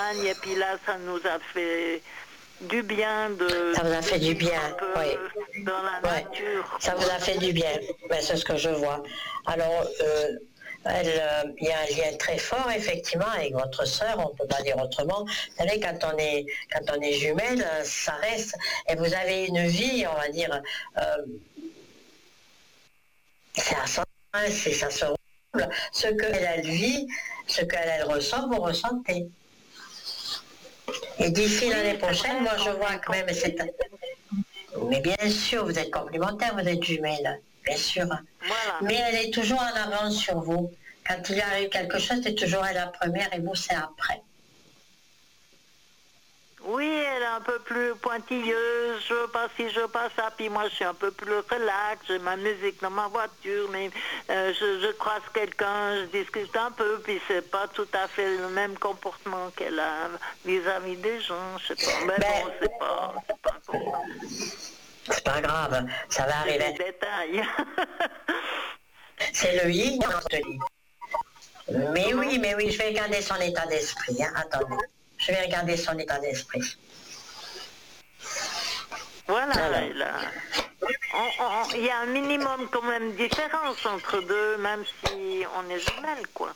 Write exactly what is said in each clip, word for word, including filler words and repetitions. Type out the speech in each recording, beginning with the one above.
montagne, et puis là, ça nous a fait du bien de... Ça vous a fait du bien, un peu oui. dans la Ouais. nature. Ça vous a fait du bien, ben, c'est ce que je vois. Alors, euh, elle, euh, il y a un lien très fort, effectivement, avec votre sœur, on ne peut pas dire autrement. Vous savez, quand on est, quand on est jumelle, ça reste, et vous avez une vie, on va dire, euh, c'est à sens, c'est ça se ressemble. Ce qu'elle elle vit, ce qu'elle elle ressent, vous ressentez. Et d'ici Oui, l'année c'est prochaine, vrai moi je qu'on vois est quand même c'est. Mais bien sûr, vous êtes complémentaires, vous êtes jumelles, bien sûr. Voilà. Mais elle est toujours en avance sur vous. Quand il arrive quelque chose, c'est toujours elle la première et vous c'est après. Oui, elle est un peu plus pointilleuse, je veux pas ci, je veux pas ça, puis moi je suis un peu plus relax, j'ai ma musique dans ma voiture, mais euh, je, je croise quelqu'un, je discute un peu, puis c'est pas tout à fait le même comportement qu'elle a vis-à-vis des gens, je sais pas, mais Ben, bon, c'est pas, c'est pas comme ça. C'est pas grave, ça va C'est arriver. des détails. C'est le yin, on te dit. Mais Comment? oui, mais oui, je vais regarder son état d'esprit, hein. Attendez. Je vais regarder son état d'esprit. Voilà, Alors. il a- on- on- il y a un minimum quand même de différence entre deux, même si on est jumelles, quoi.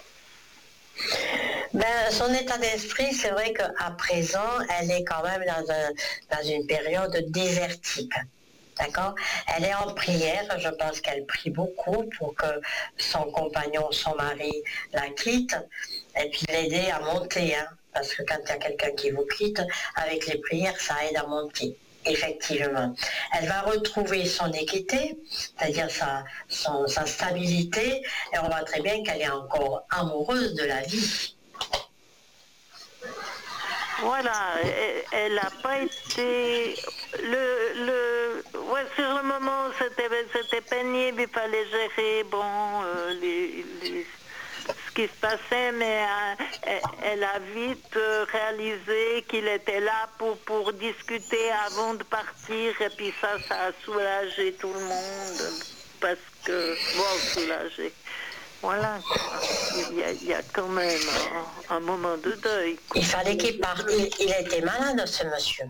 Ben, son état d'esprit, c'est vrai qu'à présent, elle est quand même dans, un, dans une période désertique. D'accord? Elle est en prière, je pense qu'elle prie beaucoup pour que son compagnon, son mari, la quitte, et puis l'aider à monter, hein, parce que quand il y a quelqu'un qui vous quitte, avec les prières, ça aide à monter. Effectivement. Elle va retrouver son équité, c'est-à-dire sa, son, sa stabilité, et on voit très bien qu'elle est encore amoureuse de la vie. Voilà, elle n'a pas été... Le, le, ouais, sur le moment, c'était, c'était pénible, il fallait gérer, bon, euh, les, les, ce qui se passait, mais euh, elle a vite euh, réalisé qu'il était là pour, pour discuter avant de partir, et puis ça, ça a soulagé tout le monde, parce que... Bon, soulagé. Voilà, quoi. Il y a, il y a quand même un, un moment de deuil, quoi. Il fallait qu'il parte. Il, il était malade, ce monsieur.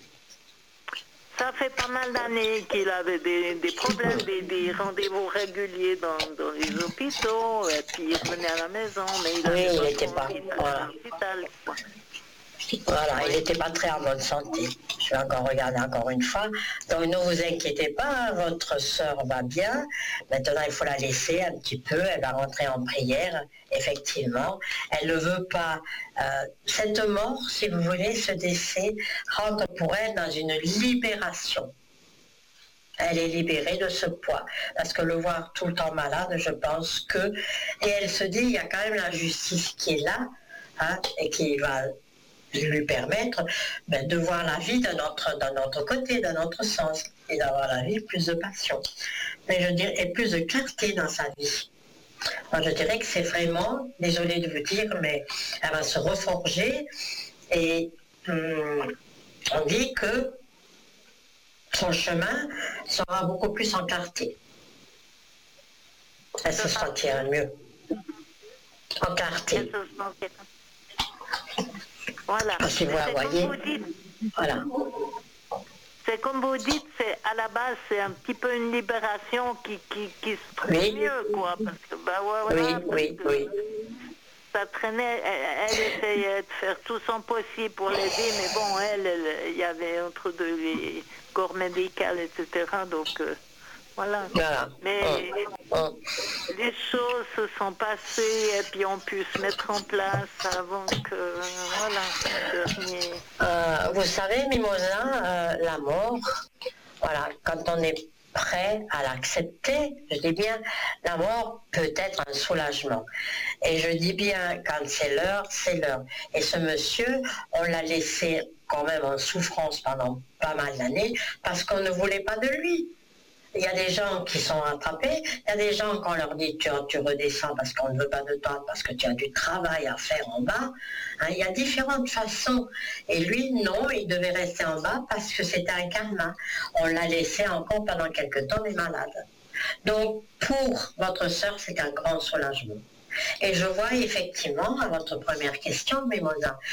Ça fait pas mal d'années qu'il avait des, des problèmes, des, des rendez-vous réguliers dans, dans les hôpitaux, et puis il revenait à la maison, mais il Oui, avait il pas n'était trop pas. envie d'aller Voilà. à l'hôpital, quoi. Voilà, Oui. il n'était pas très en bonne santé. Je vais encore regarder encore une fois. Donc ne vous inquiétez pas, votre sœur va bien. Maintenant, il faut la laisser un petit peu. Elle va rentrer en prière, effectivement. Elle ne veut pas... Euh, cette mort, si vous voulez, ce décès, rentre pour elle dans une libération. Elle est libérée de ce poids. Parce que le voir tout le temps malade, je pense que... Et elle se dit, il y a quand même la justice qui est là, hein, et qui va lui permettre ben, de voir la vie d'un autre, d'un autre côté, d'un autre sens, et d'avoir la vie plus de passion. Mais je dirais, et plus de clarté dans sa vie. Moi, je dirais que c'est vraiment, désolée de vous dire, mais elle va se reforger, et hum, on dit que son chemin sera beaucoup plus en clarté. Elle se sentira mieux. En clarté. Voilà. Parce que vous la voyez. Voilà. C'est comme vous dites, c'est à la base, c'est un petit peu une libération qui, qui, qui se trouve Oui. mieux, quoi. Parce que, bah, ouais, voilà, oui, parce oui, que oui. ça traînait, elle, elle essayait de faire tout son possible pour l'aider, mais bon, elle, elle, il y avait entre deux les corps médicaux, et cetera. Donc, euh, voilà. Voilà. Mais Oh. Oh. les choses se sont passées et puis ont pu se mettre en place avant que, euh, voilà, le dernier... Euh, vous savez, Mimosa, euh, la mort, voilà, quand on est prêt à l'accepter, je dis bien, la mort peut être un soulagement. Et je dis bien, quand c'est l'heure, c'est l'heure. Et ce monsieur, on l'a laissé quand même en souffrance pendant pas mal d'années parce qu'on ne voulait pas de lui. Il y a des gens qui sont attrapés, il y a des gens qu'on leur dit tu, tu redescends parce qu'on ne veut pas de toi, parce que tu as du travail à faire en bas. Hein, il y a différentes façons. Et lui, non, il devait rester en bas parce que c'était un karma. On l'a laissé encore pendant quelques temps, mais malade. Donc, pour votre sœur, c'est un grand soulagement. Et je vois effectivement, à votre première question, Mimosa,